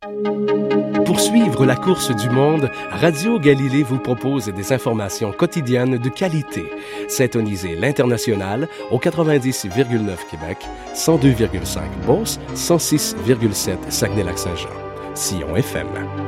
Pour suivre la course du monde, Radio Galilée vous propose des informations quotidiennes de qualité. Syntonisez l'International au 90,9 Québec, 102,5 Beauce, 106,7 Saguenay-Lac-Saint-Jean. Sillon FM.